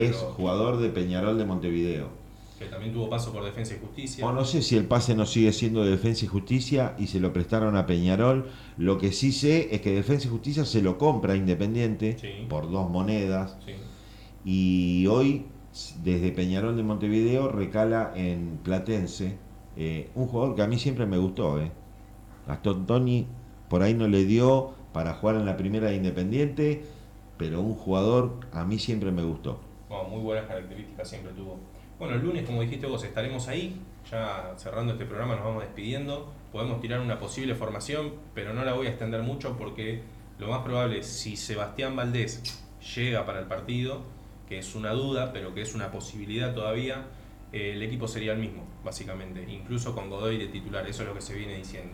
Es jugador de Peñarol de Montevideo. que también tuvo paso por Defensa y Justicia. O no sé si el pase no sigue siendo de Defensa y Justicia y se lo prestaron a Peñarol. Lo que sí sé es que Defensa y Justicia se lo compra a Independiente Sí, por 2 monedas. sí. Y hoy, desde Peñarol de Montevideo, recala en Platense. Un jugador que a mí siempre me gustó. Gastón Toni por ahí no le dio para jugar en la primera de Independiente, pero un jugador a mí siempre me gustó. Bueno, muy buenas características siempre tuvo. Bueno, el lunes, como dijiste vos, estaremos ahí. Ya cerrando este programa nos vamos despidiendo. Podemos tirar una posible formación, pero no la voy a extender mucho porque lo más probable es si Sebastián Valdés llega para el partido, que es una duda, pero que es una posibilidad todavía, el equipo sería el mismo, básicamente. Incluso con Godoy de titular, eso es lo que se viene diciendo.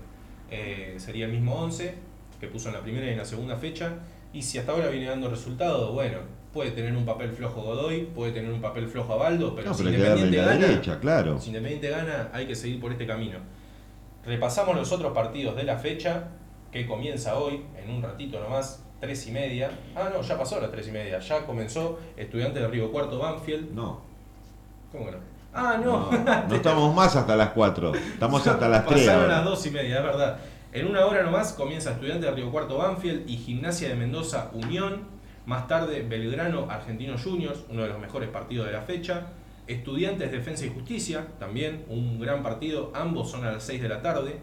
Sería el mismo 11 que puso en la primera y en la segunda fecha. Y si hasta ahora viene dando resultados, bueno, puede tener un papel flojo Godoy, puede tener un papel flojo Abaldo, pero No, si pero hay que darle Independiente la gana, derecha, claro. si Independiente gana, hay que seguir por este camino. Repasamos los otros partidos de la fecha, que comienza hoy, en un ratito nomás, 3:30. Ah, no, ya pasó las 3:30, ya comenzó Estudiantes de Río Cuarto Banfield. No. ¿Cómo que no? Ah, no. No estamos más hasta las 4, estamos hasta las 3 Pasaron ahora. las 2:30, es verdad. En una hora nomás comienza Estudiantes de Río Cuarto Banfield y Gimnasia de Mendoza Unión. Más tarde Belgrano Argentinos Juniors, uno de los mejores partidos de la fecha. Estudiantes Defensa y Justicia, también un gran partido. Ambos son a las 6 de la tarde.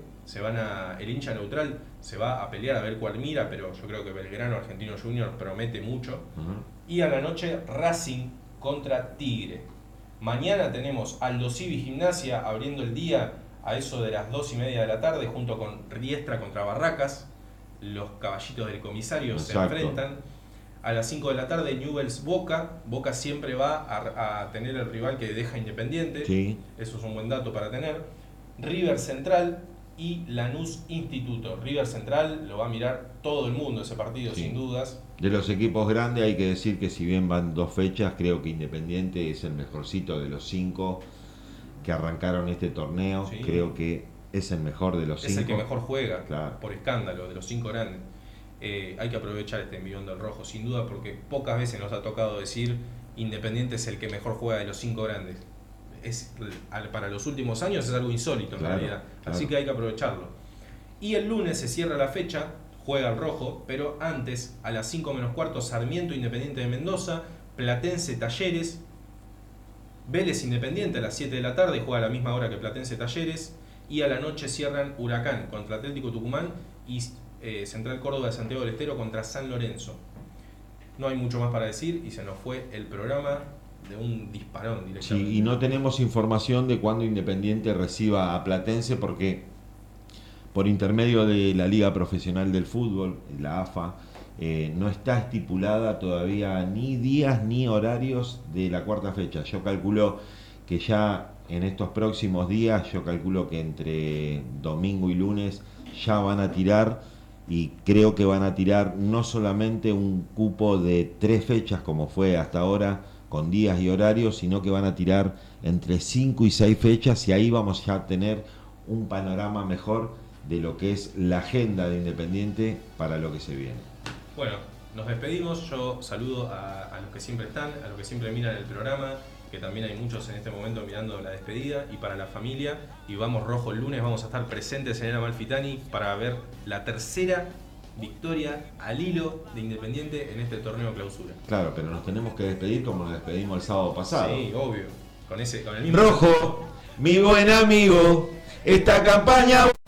El hincha neutral se va a pelear a ver cuál mira, pero yo creo que Belgrano Argentinos Juniors promete mucho. Y a la noche Racing contra Tigre. Mañana tenemos Aldo Civi Gimnasia abriendo el día a eso de las 2:30 de la tarde, junto con Riestra contra Barracas. Los caballitos del comisario se enfrentan. A las 5 de la tarde Newell's Boca. Boca siempre va a tener el rival que deja Independiente. Sí. Eso es un buen dato para tener. River Central y Lanús Instituto. River Central lo va a mirar todo el mundo ese partido, Sí. sin dudas. De los equipos grandes hay que decir que si bien van 2 fechas, creo que Independiente es el mejorcito de los 5 que arrancaron este torneo. Sí. Creo que es el mejor de los 5. Es el que mejor juega, claro, por escándalo, de los 5 grandes. Hay que aprovechar este envión del rojo, sin duda, porque pocas veces nos ha tocado decir Independiente es el que mejor juega de los 5 grandes. Para los últimos años es algo insólito en claro, realidad, claro. así que hay que aprovecharlo. Y el lunes se cierra la fecha, juega el rojo, pero antes, a las 5 menos cuarto, Sarmiento Independiente de Mendoza, Platense Talleres, Vélez Independiente a las 7 de la tarde, juega a la misma hora que Platense Talleres, y a la noche cierran Huracán contra Atlético Tucumán y Central Córdoba de Santiago del Estero contra San Lorenzo. No hay mucho más para decir y se nos fue el programa de un disparón directamente. Sí, y no tenemos información de cuándo Independiente reciba a Platense porque por intermedio de la Liga Profesional del Fútbol, la AFA, no está estipulada todavía ni días ni horarios de la 4ª fecha. Yo calculo que ya en estos próximos días, yo calculo que entre domingo y lunes ya van a tirar, y creo que van a tirar no solamente un cupo de 3 fechas como fue hasta ahora con días y horarios, sino que van a tirar entre 5 y 6 fechas, y ahí vamos ya a tener un panorama mejor de lo que es la agenda de Independiente para lo que se viene. Bueno, nos despedimos. Yo saludo a los que siempre están, a los que siempre miran el programa, que también hay muchos en este momento mirando la despedida, y para la familia. Y vamos rojo el lunes, vamos a estar presentes en el Amalfitani para ver la tercera victoria al hilo de Independiente en este torneo clausura. Claro, pero nos tenemos que despedir como nos despedimos el sábado pasado. Sí, obvio. Con el mismo Rojo, mi buen amigo, esta campaña